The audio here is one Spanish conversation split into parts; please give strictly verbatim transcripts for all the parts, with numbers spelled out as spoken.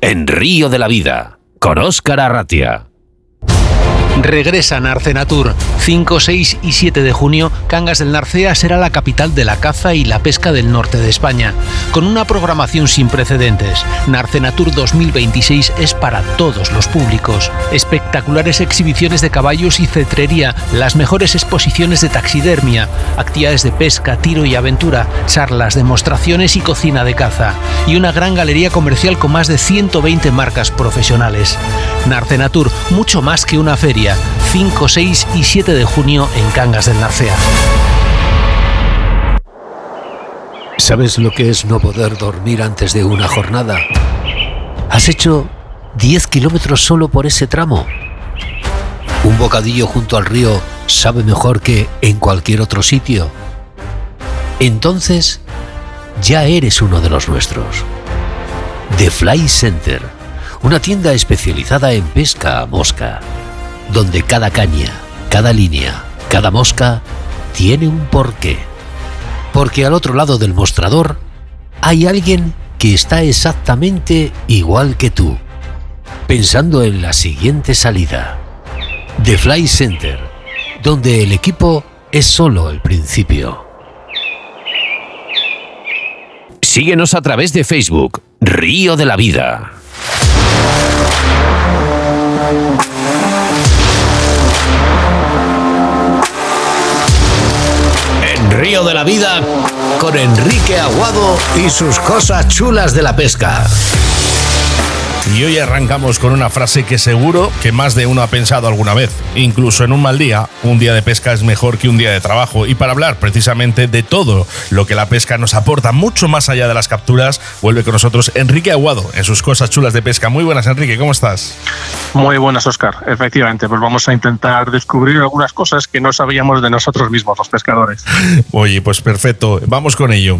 en Río de la Vida, con Óscar Arratia. Regresa Narcenatur. cinco, seis y siete de junio, Cangas del Narcea será la capital de la caza y la pesca del norte de España. Con una programación sin precedentes, Narcenatur dos mil veintiséis es para todos los públicos. Espectaculares exhibiciones de caballos y cetrería, las mejores exposiciones de taxidermia, actividades de pesca, tiro y aventura, charlas, demostraciones y cocina de caza. Y una gran galería comercial con más de ciento veinte marcas profesionales. Narcenatur, mucho más que una feria. cinco, seis y siete de junio en Cangas del Narcea. ¿Sabes lo que es no poder dormir antes de una jornada? ¿Has hecho diez kilómetros solo por ese tramo? ¿Un bocadillo junto al río sabe mejor que en cualquier otro sitio? Entonces, ya eres uno de los nuestros. The Fly Center, una tienda especializada en pesca a mosca, donde cada caña, cada línea, cada mosca tiene un porqué. Porque al otro lado del mostrador hay alguien que está exactamente igual que tú, pensando en la siguiente salida. The Fly Center, donde el equipo es solo el principio. Síguenos a través de Facebook, Río de la Vida. Río de la Vida con Enrique Aguado y sus cosas chulas de la pesca. Y hoy arrancamos con una frase que seguro que más de uno ha pensado alguna vez. Incluso en un mal día, un día de pesca es mejor que un día de trabajo. Y para hablar precisamente de todo lo que la pesca nos aporta, mucho más allá de las capturas, vuelve con nosotros Enrique Aguado en sus cosas chulas de pesca. Muy buenas, Enrique, ¿cómo estás? Muy buenas, Óscar. Efectivamente, pues vamos a intentar descubrir algunas cosas que no sabíamos de nosotros mismos, los pescadores. Oye, pues perfecto, vamos con ello.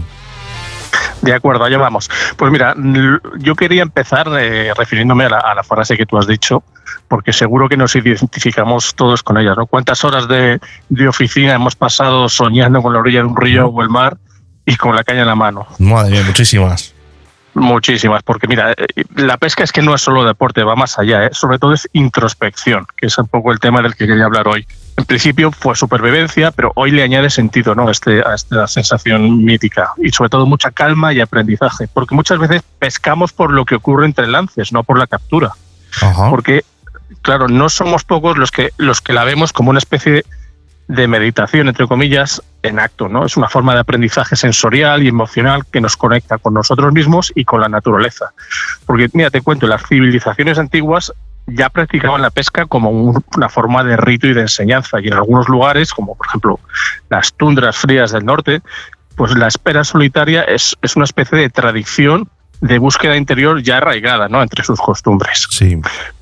De acuerdo, allá vamos. Pues mira, yo quería empezar eh, refiriéndome a la, a la frase que tú has dicho, porque seguro que nos identificamos todos con ella, ¿no? ¿Cuántas horas de, de oficina hemos pasado soñando con la orilla de un río o el mar y con la caña en la mano? Madre mía, muchísimas. Muchísimas, porque mira, la pesca es que no es solo deporte, va más allá, ¿eh? Sobre todo es introspección, que es un poco el tema del que quería hablar hoy. En principio fue supervivencia, pero hoy le añade sentido, ¿no? Este, a esta sensación mítica y sobre todo mucha calma y aprendizaje, porque muchas veces pescamos por lo que ocurre entre lances, no por la captura. Ajá. Porque, claro, no somos pocos los que, los que la vemos como una especie de de meditación, entre comillas, en acto, ¿no? Es una forma de aprendizaje sensorial y emocional que nos conecta con nosotros mismos y con la naturaleza. Porque, mira, te cuento, las civilizaciones antiguas ya practicaban la pesca como un, una forma de rito y de enseñanza, y en algunos lugares, como por ejemplo las tundras frías del norte, pues la espera solitaria es, es una especie de tradición de búsqueda interior ya arraigada, ¿no?, entre sus costumbres. Sí.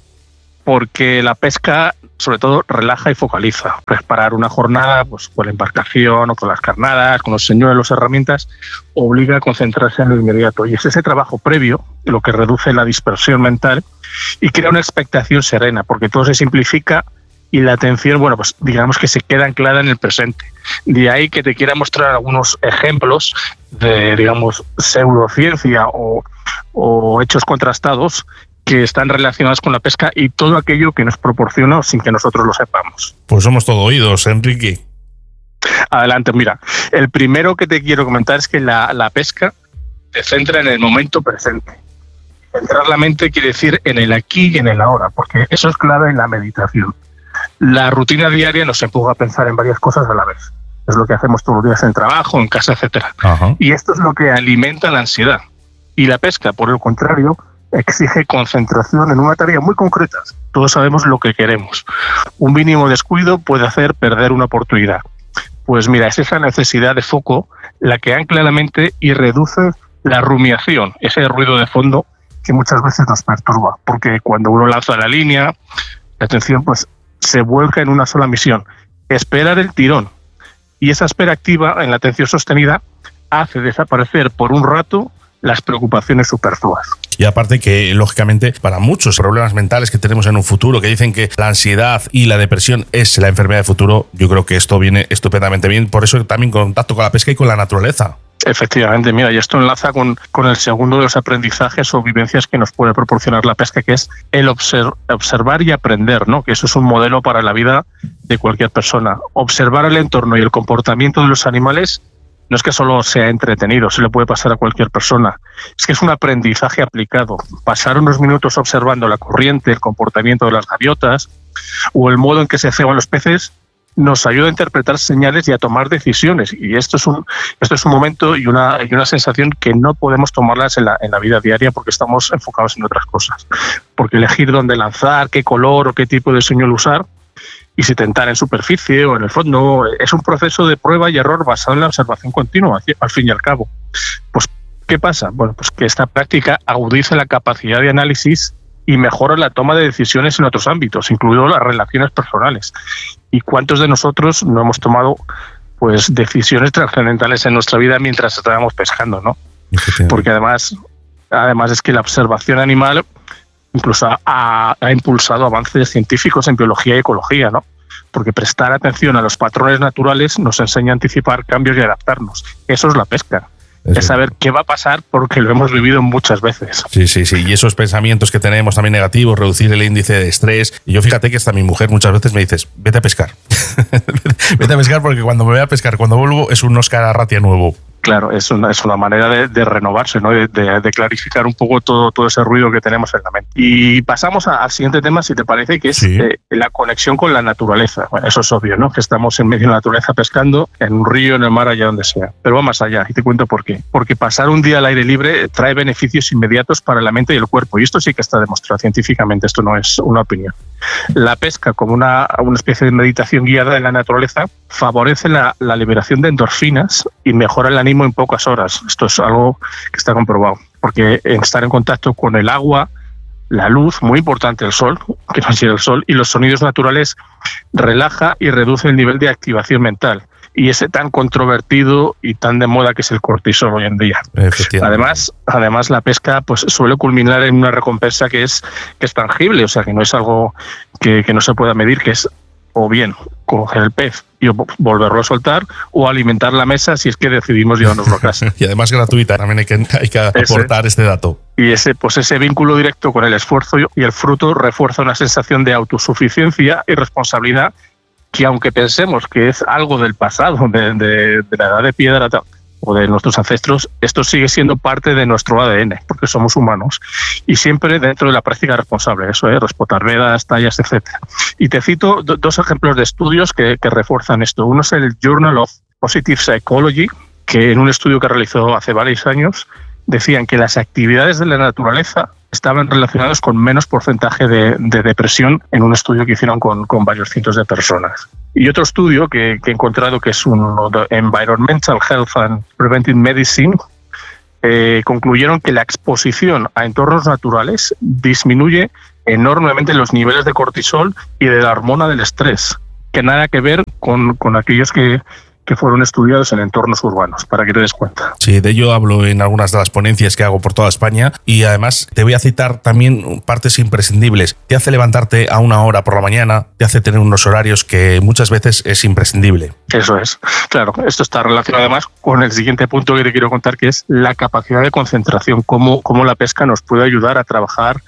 Porque la pesca, sobre todo, relaja y focaliza. Preparar una jornada pues, con la embarcación o con las carnadas, con los señuelos, herramientas, obliga a concentrarse en lo inmediato. Y es ese trabajo previo lo que reduce la dispersión mental y crea una expectación serena, porque todo se simplifica y la atención, bueno, pues digamos que se queda anclada en el presente. De ahí que te quiera mostrar algunos ejemplos de, digamos, pseudociencia o, o hechos contrastados que están relacionadas con la pesca y todo aquello que nos proporciona sin que nosotros lo sepamos. Pues somos todo oídos, Enrique. Adelante, mira. El primero que te quiero comentar es que la, la pesca se centra en el momento presente. Centrar la mente quiere decir en el aquí y en el ahora, porque eso es clave en la meditación. La rutina diaria nos empuja a pensar en varias cosas a la vez. Es lo que hacemos todos los días en el trabajo, en casa, etcétera. Ajá. Y esto es lo que alimenta la ansiedad. Y la pesca, por el contrario, exige concentración en una tarea muy concreta. Todos sabemos lo que queremos. Un mínimo descuido puede hacer perder una oportunidad. Pues mira, es esa necesidad de foco la que ancla la mente y reduce la rumiación, ese ruido de fondo que muchas veces nos perturba, porque cuando uno lanza la línea, la atención pues se vuelca en una sola misión, esperar el tirón. Y esa espera activa en la atención sostenida hace desaparecer por un rato las preocupaciones superfluas. Y aparte que, lógicamente, para muchos problemas mentales que tenemos en un futuro, que dicen que la ansiedad y la depresión es la enfermedad del futuro, yo creo que esto viene estupendamente bien. Por eso también contacto con la pesca y con la naturaleza. Efectivamente, mira, y esto enlaza con, con el segundo de los aprendizajes o vivencias que nos puede proporcionar la pesca, que es el observ- observar y aprender, ¿no? Que eso es un modelo para la vida de cualquier persona. Observar el entorno y el comportamiento de los animales no es que solo sea entretenido, se le puede pasar a cualquier persona. Es que es un aprendizaje aplicado. Pasar unos minutos observando la corriente, el comportamiento de las gaviotas o el modo en que se ceban los peces nos ayuda a interpretar señales y a tomar decisiones. Y esto es un, esto es un momento y una, y una sensación que no podemos tomarlas en la, en la vida diaria porque estamos enfocados en otras cosas. Porque elegir dónde lanzar, qué color o qué tipo de señuelo usar y si tentar en superficie o en el fondo es un proceso de prueba y error basado en la observación continua, al fin y al cabo. Pues, ¿qué pasa? Bueno, pues que esta práctica agudiza la capacidad de análisis y mejora la toma de decisiones en otros ámbitos, incluido las relaciones personales. ¿Y cuántos de nosotros no hemos tomado pues decisiones trascendentales en nuestra vida mientras estábamos pescando, ¿no? Porque además, además es que la observación animal incluso ha, ha impulsado avances científicos en biología y ecología, ¿no? Porque prestar atención a los patrones naturales nos enseña a anticipar cambios y adaptarnos. Eso es la pesca. Es saber qué va a pasar porque lo hemos vivido muchas veces. Sí, sí, sí. Y esos pensamientos que tenemos también negativos, reducir el índice de estrés. Y yo fíjate que hasta mi mujer muchas veces me dices, vete a pescar. Vete a pescar porque cuando me voy a pescar, cuando vuelvo, es un Oscar Arratia nuevo. Claro, es una, es una manera de, de renovarse, ¿no? de, de, de clarificar un poco todo, todo ese ruido que tenemos en la mente. Y pasamos a, al siguiente tema, si te parece, que es sí. eh, la conexión con la naturaleza. Bueno, eso es obvio, ¿no? Que estamos en medio de la naturaleza pescando, en un río, en el mar, allá donde sea. Pero va más allá, y te cuento por qué. Porque pasar un día al aire libre trae beneficios inmediatos para la mente y el cuerpo. Y esto sí que está demostrado científicamente, esto no es una opinión. La pesca, como una, una especie de meditación guiada en la naturaleza, favorece la, la liberación de endorfinas y mejora el ánimo en pocas horas. Esto es algo que está comprobado, porque estar en contacto con el agua, la luz, muy importante el sol, que no sea el sol, y los sonidos naturales relaja y reduce el nivel de activación mental. Y ese tan controvertido y tan de moda que es el cortisol hoy en día. Además, además la pesca pues suele culminar en una recompensa que es, que es tangible, o sea, que no es algo que, que no se pueda medir, que es o bien coger el pez y volverlo a soltar o alimentar la mesa si es que decidimos llevárnoslo a casa. Y además gratuita, también hay que, hay que aportar ese, este dato. Y ese, pues ese vínculo directo con el esfuerzo y el fruto refuerza una sensación de autosuficiencia y responsabilidad que, aunque pensemos que es algo del pasado, de, de, de la edad de piedra o de nuestros ancestros, esto sigue siendo parte de nuestro A D N, porque somos humanos, y siempre dentro de la práctica responsable, eso es, respetar vedas, tallas, etcétera. Y te cito do, dos ejemplos de estudios que, que refuerzan esto. Uno es el Journal of Positive Psychology, que en un estudio que realizó hace varios años, decían que las actividades de la naturaleza estaban relacionadas con menos porcentaje de, de depresión en un estudio que hicieron con, con varios cientos de personas. Y otro estudio que, que he encontrado, que es un Environmental Health and Preventive Medicine, eh, concluyeron que la exposición a entornos naturales disminuye enormemente los niveles de cortisol y de la hormona del estrés, que nada que ver con, con aquellos que que fueron estudiados en entornos urbanos, para que te des cuenta. Sí, de ello hablo en algunas de las ponencias que hago por toda España, y además te voy a citar también partes imprescindibles. Te hace levantarte a una hora por la mañana, te hace tener unos horarios que muchas veces es imprescindible. Eso es. Claro, esto está relacionado además con el siguiente punto que te quiero contar, que es la capacidad de concentración, cómo, cómo la pesca nos puede ayudar a trabajar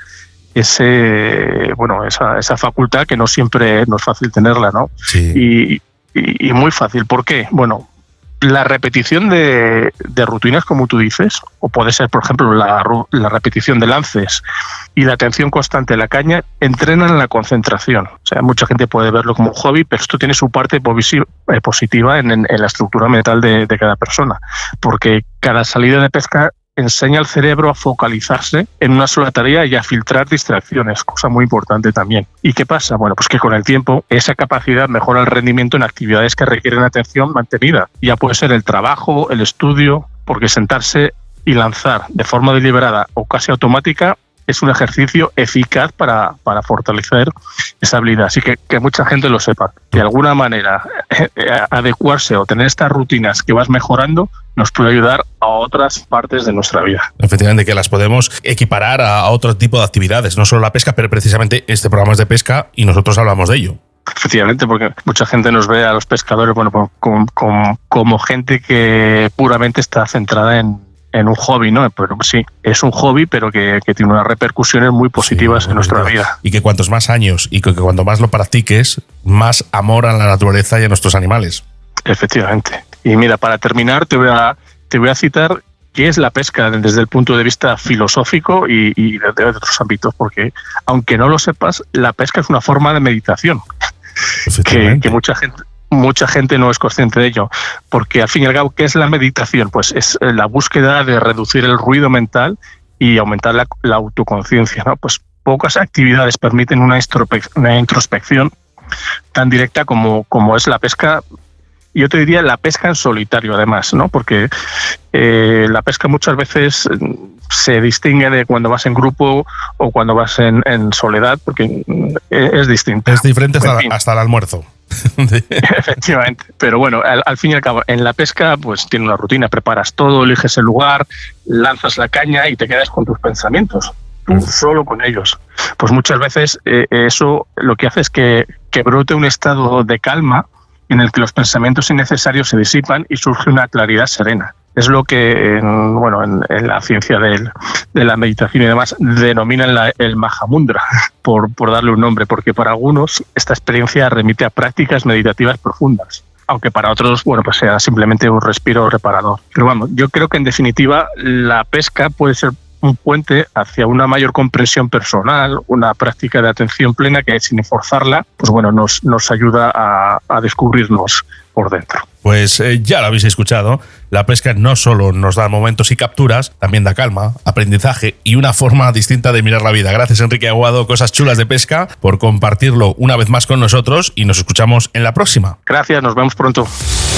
ese, bueno, esa, esa facultad que no siempre no es fácil tenerla, ¿no? Sí. Y Y, y muy fácil. ¿Por qué? Bueno, la repetición de, de rutinas, como tú dices, o puede ser, por ejemplo, la, la repetición de lances y la atención constante a la caña, entrenan la concentración. O sea, mucha gente puede verlo como un hobby, pero esto tiene su parte positiva en, en, en la estructura mental de, de cada persona, porque cada salida de pesca enseña al cerebro a focalizarse en una sola tarea y a filtrar distracciones, cosa muy importante también. ¿Y qué pasa? Bueno, pues que con el tiempo esa capacidad mejora el rendimiento en actividades que requieren atención mantenida. Ya puede ser el trabajo, el estudio, porque sentarse y lanzar de forma deliberada o casi automática es un ejercicio eficaz para, para fortalecer esa habilidad. Así que que mucha gente lo sepa. De alguna manera, eh, adecuarse o tener estas rutinas que vas mejorando nos puede ayudar a otras partes de nuestra vida. Efectivamente, que las podemos equiparar a otro tipo de actividades, no solo la pesca, pero precisamente este programa es de pesca y nosotros hablamos de ello. Efectivamente, porque mucha gente nos ve a los pescadores, bueno, como, como, como gente que puramente está centrada en, en un hobby, ¿no? Pero sí, es un hobby, pero que, que tiene unas repercusiones muy positivas sí, en nuestra vida. Y que cuantos más años y que cuanto más lo practiques, más amor a la naturaleza y a nuestros animales. Efectivamente. Y mira, para terminar, te voy a, te voy a citar qué es la pesca desde el punto de vista filosófico y, y de, de otros ámbitos, porque aunque no lo sepas, la pesca es una forma de meditación. Que, que mucha gente mucha gente no es consciente de ello, porque al fin y al cabo, ¿qué es la meditación? Pues es la búsqueda de reducir el ruido mental y aumentar la, la autoconciencia, ¿no? Pues pocas actividades permiten una, una introspección tan directa como, como es la pesca. Yo te diría la pesca en solitario, además, ¿no? Porque eh, la pesca muchas veces se distingue de cuando vas en grupo o cuando vas en, en soledad, porque es distinta. Es diferente hasta, hasta el almuerzo. Efectivamente. Pero bueno, al, al fin y al cabo, en la pesca pues tiene una rutina, preparas todo, eliges el lugar, lanzas la caña y te quedas con tus pensamientos, tú solo con ellos. Pues muchas veces eh, eso lo que hace es que, que brote un estado de calma en el que los pensamientos innecesarios se disipan y surge una claridad serena. Es lo que, en, bueno, en, en la ciencia del, de la meditación y demás denominan la, el Mahamudra, por, por darle un nombre, porque para algunos esta experiencia remite a prácticas meditativas profundas, aunque para otros, bueno, pues sea simplemente un respiro reparador. Pero vamos, yo creo que en definitiva la pesca puede ser un puente hacia una mayor comprensión personal, una práctica de atención plena que sin forzarla, pues bueno, nos, nos ayuda a, a descubrirnos por dentro. Pues eh, ya lo habéis escuchado, la pesca no solo nos da momentos y capturas, también da calma, aprendizaje y una forma distinta de mirar la vida. Gracias, Enrique Aguado, Cosas Chulas de Pesca, por compartirlo una vez más con nosotros y nos escuchamos en la próxima. Gracias, nos vemos pronto.